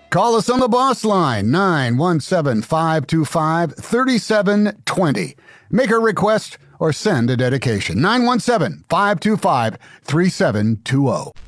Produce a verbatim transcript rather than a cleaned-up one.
Call us on the boss line, nine one seven, five two five, three seven two zero. Make a request or send a dedication, nine one seven, five two five, three seven two zero.